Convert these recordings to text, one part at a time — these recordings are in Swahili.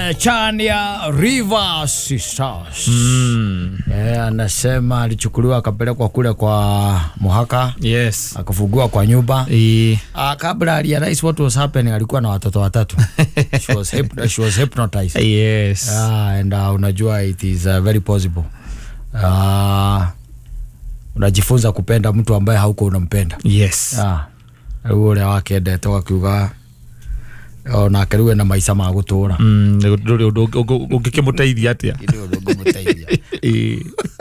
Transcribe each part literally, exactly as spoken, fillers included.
eh, Chania River Sisters. Mm. Eh, anasema alichukuliwa akapelekwa kule kwa Muhaka. Yes. Akafugua kwa nyumba. E. Ah, kabla alirealize what was happening alikuwa na watoto watatu. she was hyp she was hypnotized. Yes. Ah, and uh, unajua it is uh, very possible. Ah, uh, unajifunza kupenda mtu ambaye hauko unampenda. Yes. Ah. Ule wake ndetoka kiuga ona keruwe na maisha ma gutura. Mm, nduri ungikimuteithia atia. Ndio ndungumuteithia. Eh.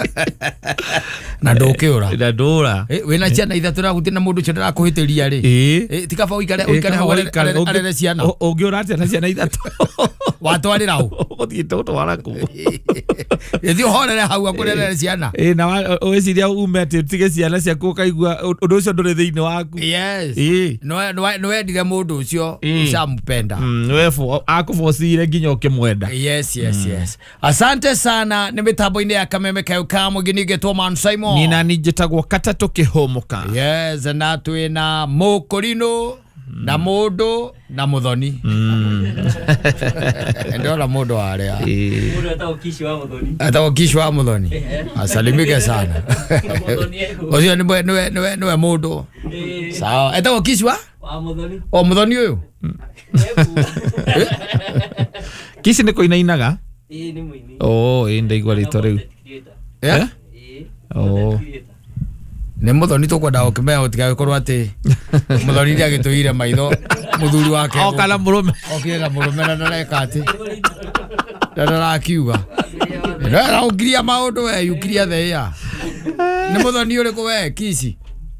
Na ndokiura. Na ndura. Eh, wena ciana ithatu na gutina mundu cio ndarakuhitiria ri. Eh, tikaba uikare uikare hawa arere ciana. Ungiura atia na ciana ithatu. Watwarira hu. Uthii toto waraku. Ethio horere hau akurere ciana. Eh, na weciria ume ati tige ciana ciaku kaigua undu ucio nduri thiini waku. Yes. Eh. No no no endire mundu ucio ucampenda. Mm, wefu akufosire nginya ukimwenda. Yes, yes, mm. yes. Asante sana. Ni mitambo-ini ya Kameme Kayo ka mugini getwo Man Simon. Nina nijitagwo Katatu Kihomoka. Yes, na twina Mukurino mm. na Mundu na Muthoni. Mm. Ndio la Mundu aria. Mundu atao kishi wa Muthoni. Atao kishi wa Muthoni. Asalimike sana. Ocio ni ni ni ni Mundu. Sawa. Atao kishi wa wa Muthoni. O Muthoni uyu. Kishi niko inainaga? Eh, ni muini. Oh, inde igwa rito riu. Eh? Eh. Oh. Ni Muthoni tukwenda ukimea utigawe korwo ati Muthoni ndi agituire maitho muthuri wake. O kala murume. Okire na murume na ndareka ati. Ndara kiuga. Ndara ukiria maundu we yukiria theia. Ni Muthoni uriku we Kishi?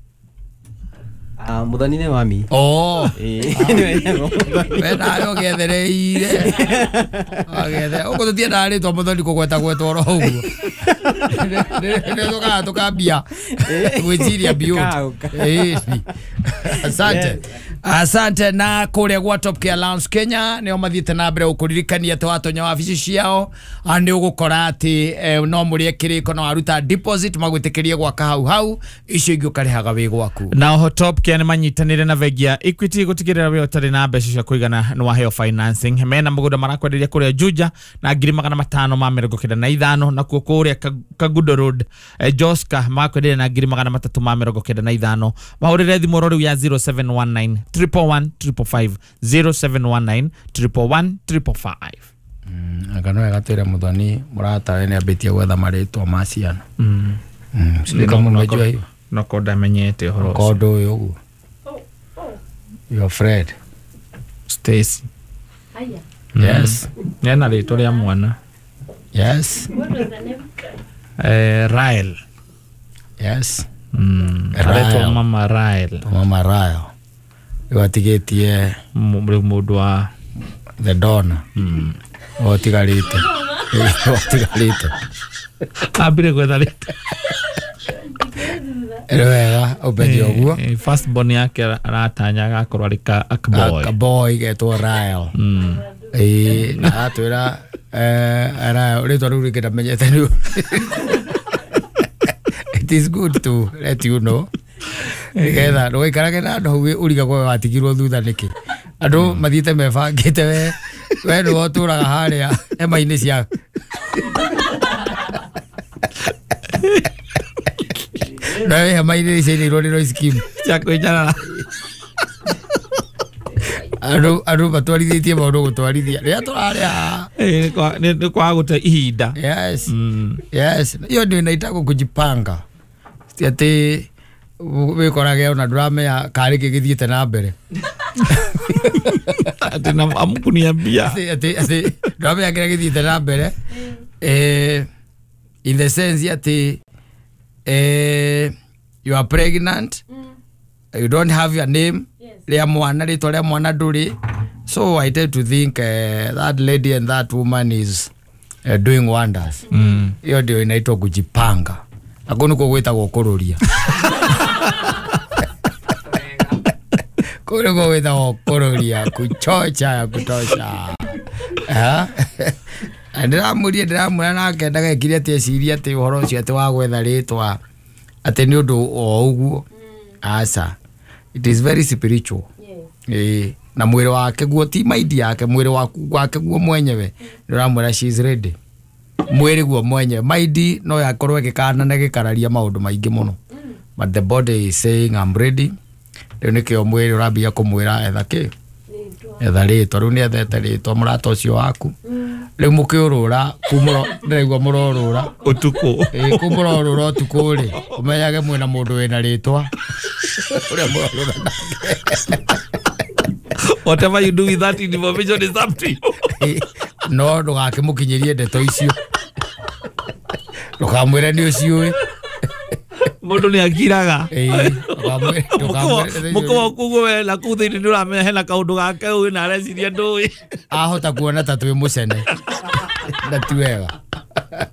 Ah, Muthoni ni mami. Oh. Eh. We nayo gethereire. Agethe. Uko tutie ndari to Muthoni kugweta gwetwo ro uguo. Ne toka tukambia. Gwiciria biot. Eh. Asante. Asante na kuria gwa Top Care Lounge Kenya ni omathiete na mbere ukuririkania te watonya wabici ciao andi ugukora ati no murie kiriko no aruta deposit magwitikirie gwa kahau hau icio ingĩ ukarihaga wi gwaku. Na oho Top Care ni manyitanire na bengi ya Equity gutigirira we utari na mbeca cia kuigana no waheo financing. Mena mugunda marakwenderia kuria Juja na ngiri magana matano ma mĩrongo kenda na ithano na kuo kuria Kagudo Road Joska makwenderia na ngiri magana matatu ma mĩrongo kenda na ithano. Mahurire thimu rori ya zero seven one nine triple one triple five zero seven one nine triple one triple five. Mm, akano agatwira Muthoni murata ni abitie gwetha maritwa ma ciana. Mm. Mm, sika munajua hiyo. No koda menyete horo. Kodo uyu ugu. Your friend Stacy. Aya. Yes. Nena rito ria mwana. Yes. What was the name? Eh, Rael. Yes. Mm. Rael. Aretwo mama Rael. Mama Rael. Watigetie Mundu wa the Donna. Mm. Otigarite. Otigarite. Abire gwetha rito. Erega obedio guo. First born yake aratanya gakorwo ari ka boy. Ka boy getwo Rael. Mm. Eh, na atwira eh ara rito ruri kita menyete ni. It is good to let you know. Getha no ikarage na ndo uriga kwa watigirwo thutha niki. Andu mathiete mebangite we we no oturaga haria ema-ini cia na we ema-ini cia ni rori ro scheme cia kwijana andu andu batwarithitie maundu gutwarithia ria turaria eh ni kwa gute ihinda. Yes. Mm. Yes, hiyo ndio inaitwa kujipanga. Ati we korage ona drama ya kari kigithiete na mbere. Ati na amkuniambia. Ati ati ati drama ya kiri kigithiete na mbere. Eh, in the sense ati eh you are pregnant. You don't have your name. Ria mwana ritwa ria mwana nduri. So I tend to think uh, that lady and that woman is uh, doing wonders. Mm. Hiyo ndio inaitwa kujipanga. Hakuna kuweta kukururia. Kuna kuweta kukururia, kuchocha ya kutosha. Ah. Ndiramuria ndiramura nake ndagekire ati ciria ati uhoro ucio ati wa gwetha ritwa ati ni undu o uguo. Asa. It is very spiritual. Yes. Eh, na mwĩrĩ wake guo ti maidi yake mwĩrĩ waku wake guo mwenyewe ndiramwira she is ready mwĩrĩ guo mwenyewe maidi no yakorwo gikana na gikararia maundu maingi muno but the body is saying I'm ready riu nikio mwĩrĩ urambia kumwira etha ki etha ritwa riu ni ethete ritwa murata ucio waku riu mukiurura kumuro ndirigwa murorura utuku eh kumurorura utuku ri umenyage mwina mundu wina ritwa uria murorura whatever you do with that information is up to you. No ndugake mukinyirie ndeto icio ndukamwire ni ucio mundu ni akiraga eh ndukamwire muko kugo wela kuthini nduramenya hena kaundu gake uyu na areciria ndui ahota kuona ta twi mucene na ti wega